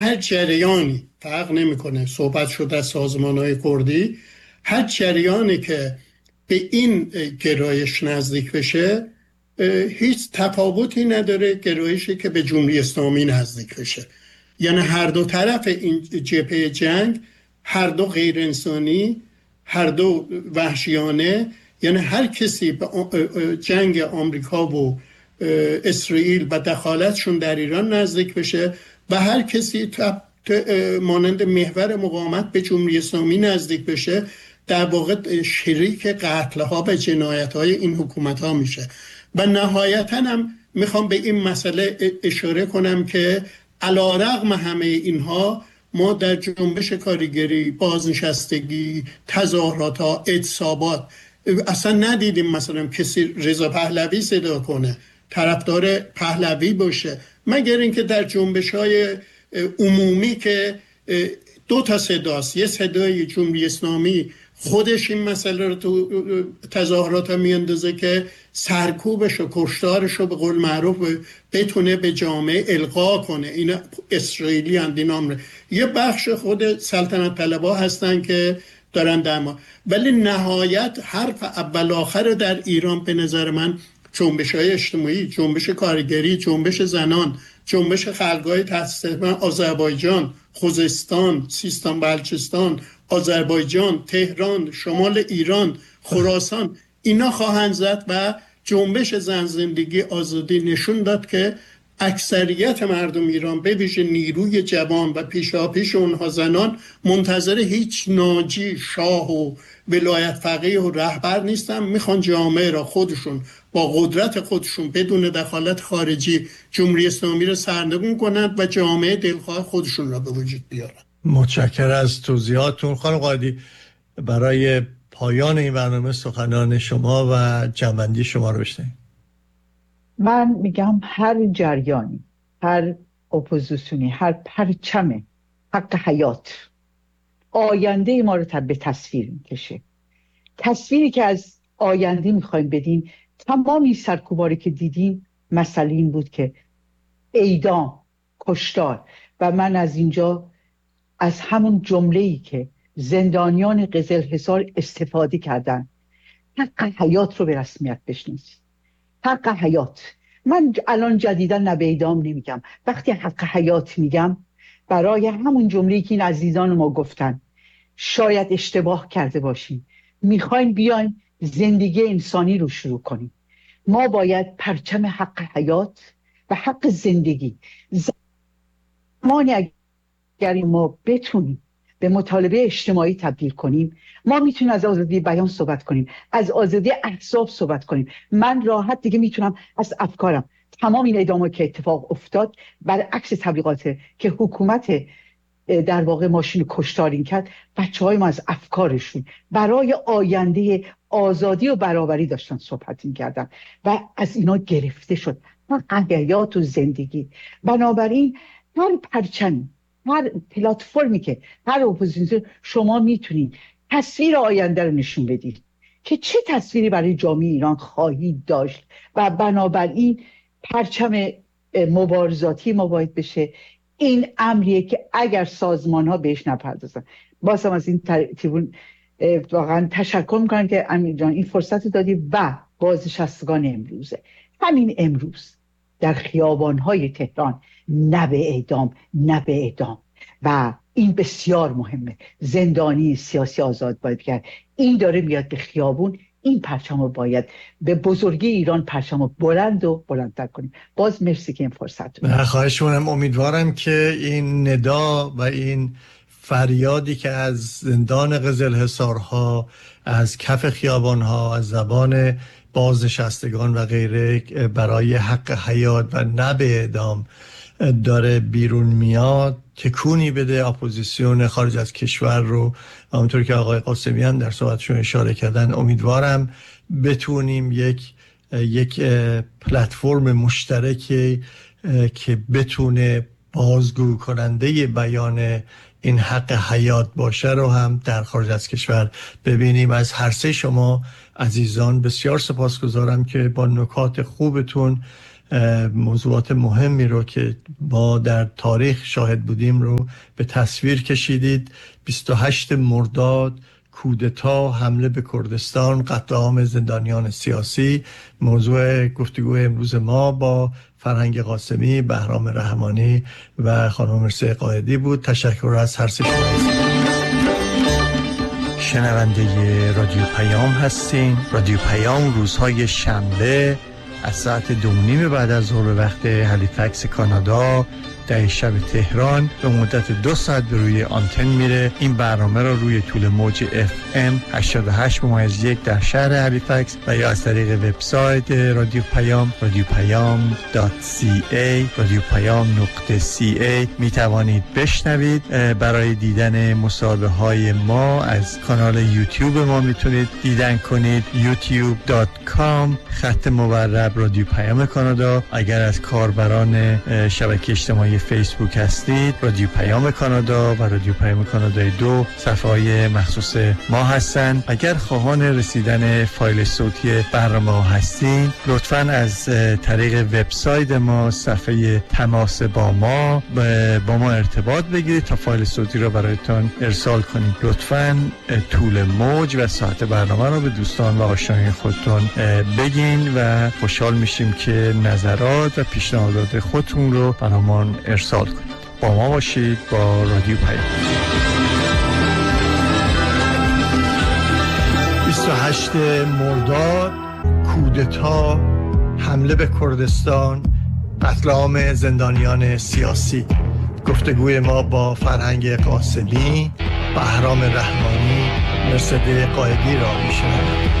هر جریانی فرق نمیکنه، صحبت شده از سازمان‌های کردی، هر جریانی که به این گرایش نزدیک بشه هیچ تفاوتی نداره گرایشی که به جمهوری اسلامی نزدیک بشه. یعنی هر دو طرف این جبهه جنگ، هر دو غیر انسانی، هر دو وحشیانه. یعنی هر کسی به جنگ آمریکا و اسرائیل و دخالتشون در ایران نزدیک بشه و هر کسی مانند محور مقاومت به جمهوری اسلامی نزدیک بشه، در واقع شریک قتل‌ها و جنایت‌های این حکومت‌ها میشه. و نهایتاً هم میخوام به این مسئله اشاره کنم که علی‌رغم همه اینها ما در جنبش کارگری، بازنشستگی، تظاهرات ها، اعتصابات اصلا ندیدیم مثلا کسی رضا پهلوی صدا کنه، طرفدار پهلوی باشه، مگر اینکه در جنبش های عمومی که دو تا صداست، یه صدای جمهوری اسلامی خودش این مسئله رو تو تظاهرات ها میاندازه که سرکوبش و کشتارش رو به قول معروف بتونه به جامعه القا کنه. این اسرائیلی اندین آمره، یه بخش خود سلطنت طلبها هستن که دارن در ما. ولی نهایت حرف اول آخر در ایران به نظر من جنبش های اجتماعی، جنبش کارگری، جنبش زنان، جنبش خلقای تحت آذربایجان، خوزستان، سیستان بلوچستان، آذربایجان، تهران، شمال ایران، خراسان، اینا خواهند زد. و جنبش زن زندگی آزادی نشون داد که اکثریت مردم ایران به ویژه نیروی جوان و پیشاپیش اونها زنان منتظر هیچ ناجی، شاه و ولایت فقیه و رهبر نیستن. میخوان جامعه را خودشون با قدرت خودشون بدون دخالت خارجی جمهوری اسلامی را سرنگون کنند و جامعه دلخواه خودشون را به وجود بیارن. متشکرم از توضیحاتون خانم قائدی. برای پایان این برنامه سخنان شما و جنبندی شما رو بشنویم. من میگم هر جریانی، هر اپوزیسیونی، هر پرچم حق حیات آینده ما رو به تصویر میکشه. تصویری که از آینده میخوایم بدیم، تمامی سرکوباری که دیدیم مسئله این بود که اعدام، کشتار. و من از اینجا از همون جمله‌ای که زندانیان قزلحصار استفاده کردن، حق حیات رو به رسمیت بشناسید. حق حیات. من الان جدیدا نه به اعدام نمیگم، وقتی حق حیات میگم برای همون جمله‌ای که این عزیزان ما گفتن، شاید اشتباه کرده باشیم، میخوایم بیایم زندگی انسانی رو شروع کنیم. ما باید پرچم حق حیات و حق زندگی، زمانی اگر ما بتونیم به مطالبه اجتماعی تبدیل کنیم، ما میتونیم از آزادی بیان صحبت کنیم، از آزادی احزاب صحبت کنیم. من راحت دیگه میتونم از افکارم، تمام این اعدام‌ها که اتفاق افتاد برعکس تبلیغات که حکومت در واقع ماشین کشتارین کرد، بچه‌های ما از افکارشون برای آینده آزادی و برابری داشتن صحبت می‌کردن و از اینا گرفته شد حق حیات و زندگی. بنابراین هر پرچمی، هر پلتفرمی که هر اپوزیسیون، شما میتونید تصویر آینده رو نشون بدید که چه تصویری برای جامعه ایران خواهید داشت. و بنابراین پرچم مبارزاتی ما باید بشه. این امریه که اگر سازمان ها بهش نپردازن، بازم از این تریبون واقعا تشکر میکنم که امیر جان این فرصت دادی. و بازنشستگان امروزه، همین امروز در خیابان‌های تهران، نه به اعدام، نه به اعدام. و این بسیار مهمه. زندانی سیاسی آزاد باید کرد. این داره میاد به خیابون. این پرچم رو باید به بزرگی ایران پرچم رو بلند و بلندتر کنیم. باز مرسی که این فرصت رو. خواهش می‌کنم. امیدوارم که این ندا و این فریادی که از زندان قزلحصارها، از کف خیابانها، از زبان بازنشستگان و غیره برای حق حیات و نه به اعدام داره بیرون میاد، تکونی بده اپوزیسیون خارج از کشور رو. همونطور که آقای قاسمیان در صحبتشون اشاره کردن، امیدوارم بتونیم یک پلتفرم مشترکی که بتونه بازگو کننده بیان این حق حیات باشه رو هم در خارج از کشور ببینیم. از هر سه شما عزیزان بسیار سپاسگزارم که با نکات خوبتون موضوعات مهمی رو که ما در تاریخ شاهد بودیم رو به تصویر کشیدید. 28 مرداد، کودتا، حمله به کردستان، قتل عام زندانیان سیاسی، موضوع گفتگوی امروز ما با فرهنگ قاسمی، بهرام رحمانی و خانم مرسی قائدی بود. تشکر از هر سه شما. شنونده رادیو پیام هستین. رادیو پیام روزهای شنبه از ساعت 2:30 بعد از ظهر وقت هالیفکس کانادا، 10 شب تهران به مدت 2 ساعت به روی آنتن میره. این برنامه رو روی طول موج FM 88.1 در شهر هالیفکس و یا از طریق وبسایت رادیو پیام radiopayam.ca radiopayam.ca می توانید بشنوید. برای دیدن مصاحبه های ما از کانال یوتیوب ما میتونید دیدن کنید، youtube.com// رادیو پیام کانادا. اگر از کاربران شبکه اجتماعی فیسبوک هستید، رادیو پیام کانادا و رادیو پیام کانادا 2 صفحه‌های مخصوص ما هستند. اگر خواهان رسیدن فایل صوتی برنامه ها هستید، لطفاً از طریق وبسایت ما صفحه تماس با ما ارتباط بگیرید تا فایل صوتی رو برایتان ارسال کنیم. لطفاً طول موج و ساعت برنامه رو به دوستان و آشنایان خودتون بگین و خوشحال میشیم که نظرات و پیشنهادات خودتون رو برامون ارسال کنید. با ما باشید با رادیو پیام. 28 مرداد، کودتا، حمله به کردستان، قتل عام زندانیان سیاسی. گفتگوی ما با فرهنگ قاسمی، بهرام رحمانی، مرسی قائدی را میشنوید.